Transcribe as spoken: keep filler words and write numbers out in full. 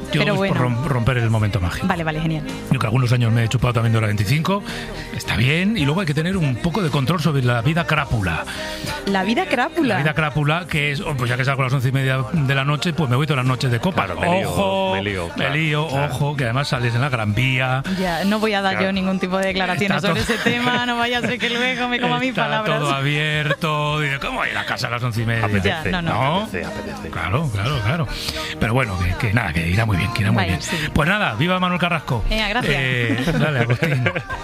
Yo Pero es bueno. por rom- romper el momento mágico. Vale, vale, genial. Yo que algunos años me he chupado también de hora veinticinco, está bien, y luego hay que tener un poco de control sobre la vida crápula. La vida crápula. La vida crápula, que es, oh, pues ya que salgo a las once y media de la noche, pues me voy todas las noches de copas. Claro, me lío, ojo, me lío, claro, lío, claro. ojo, que además sales en la Gran Vía. Ya, no voy a dar Claro. yo ningún tipo de declaraciones Está sobre todo- ese tema, no vaya a ser que luego me coma mis Está palabras. todo abierto. Dice, ¿cómo ir a casa a las once y media? Apetece, Ya, no, no. apetece, apetece. Claro, claro, claro. Pero bueno, que, que nada, que irá muy bien, que irá muy Vaya, bien. sí. Pues nada, viva Manuel Carrasco. Venga, gracias. Eh, dale, Agustín.